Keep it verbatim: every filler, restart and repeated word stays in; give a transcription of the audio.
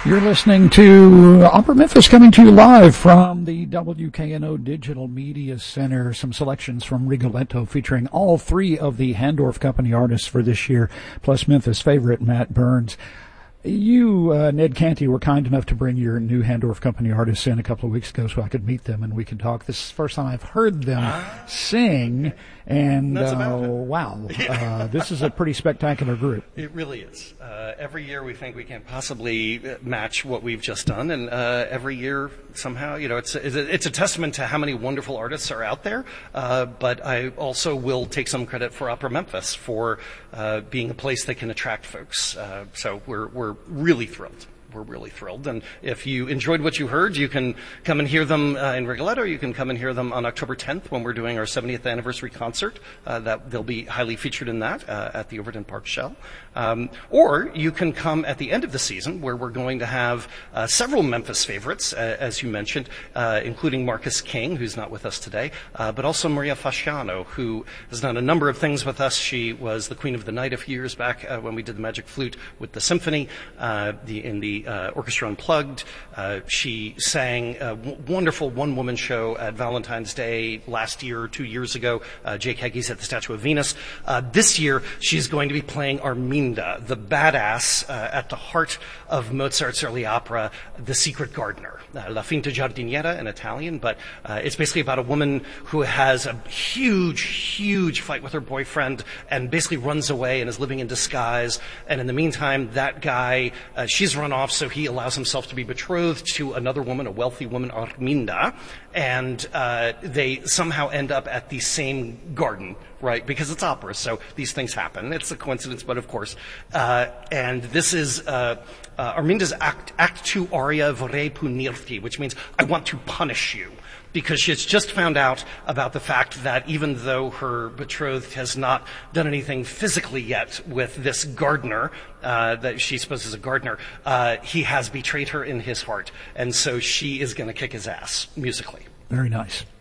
You're listening to Opera Memphis, coming to you live from the W K N O Digital Media Center. Some selections from Rigoletto featuring all three of the Handorf Company artists for this year, plus Memphis favorite Matt Burns. You, uh, Ned Canty, were kind enough to bring your new Handorf Company artists in a couple of weeks ago so I could meet them and we could talk. This is the first time I've heard them ah. sing, and uh, wow, uh, this is a pretty spectacular group. It really is. Uh, every year we think we can't possibly match what we've just done, and uh, every year somehow, you know, it's a, it's a testament to how many wonderful artists are out there, uh, but I also will take some credit for Opera Memphis for uh, being a place that can attract folks. Uh, so we're we're really thrilled. We're really thrilled. And if you enjoyed what you heard, you can come and hear them uh, in Rigoletto, or you can come and hear them on October tenth when we're doing our seventieth anniversary concert. Uh, that they'll be highly featured in that uh, at the Overton Park Shell. Um, or you can come at the end of the season where we're going to have uh, several Memphis favorites, uh, as you mentioned, uh, including Marcus King, who's not with us today, uh, but also Maria Fasciano, who has done a number of things with us. She was the Queen of the Night a few years back uh, when we did the Magic Flute with the symphony uh, the, in the uh, Orchestra Unplugged. Uh, she sang a w- wonderful one-woman show at Valentine's Day last year or two years ago. Uh, Jake Hegge's at the Statue of Venus. Uh, this year, she's going to be playing Arminda, the badass uh, at the heart of Mozart's early opera, The Secret Gardener. Uh, La Finta Giardiniera in Italian, but uh, it's basically about a woman who has a huge, huge fight with her boyfriend and basically runs away and is living in disguise. And in the meantime, that guy, uh, she's run off, so he allows himself to be betrothed to another woman, a wealthy woman, Arminda, and uh, they somehow end up at the same garden, right? Because it's opera, so these things happen. It's a coincidence, but of course. Uh, and this is uh, uh, Arminda's act, act two aria, Vorrei punirti, which means I want to punish you. Because she has just found out about the fact that even though her betrothed has not done anything physically yet with this gardener, uh, that she supposes is a gardener, uh, he has betrayed her in his heart. And so she is going to kick his ass musically. Very nice.